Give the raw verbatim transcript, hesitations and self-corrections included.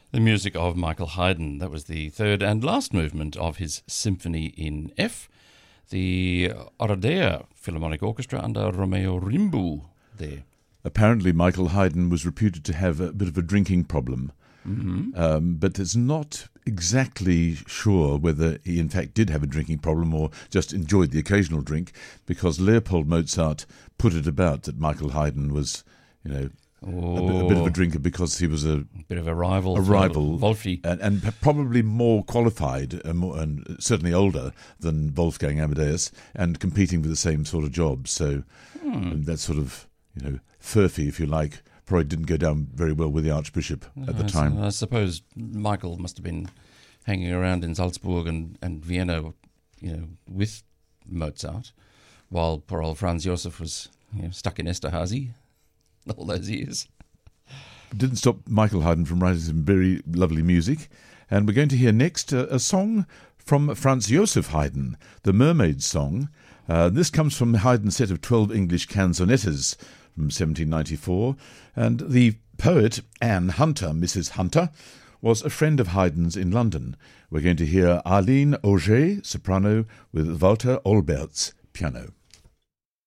The music of Michael Haydn. That was the third and last movement of his Symphony in F. The Oradea Philharmonic Orchestra under Romeo Rimbu there. Apparently Michael Haydn was reputed to have a bit of a drinking problem, Mm-hmm. um, but it's not exactly sure whether he in fact did have a drinking problem or just enjoyed the occasional drink, because Leopold Mozart put it about that Michael Haydn was, you know, Oh, a, bit, a bit of a drinker because he was a, a bit of a rival. a for rival, Wolfi. and, and probably more qualified and, more, and certainly older than Wolfgang Amadeus, and competing for the same sort of job. So Hmm. that sort of, you know, furphy, if you like, probably didn't go down very well with the Archbishop at the I, time. I suppose Michael must have been hanging around in Salzburg and, and Vienna, you know, with Mozart, while poor old Franz Josef was, you know, stuck in Esterhazy all those years. Didn't stop Michael Haydn from writing some very lovely music. And we're going to hear next a, a song from Franz Josef Haydn, the Mermaid Song. Uh, this comes from Haydn's set of twelve English canzonettas from seventeen ninety-four. And the poet Anne Hunter, Missus Hunter, was a friend of Haydn's in London. We're going to hear Arline Auger, soprano, with Walter Olberts, piano.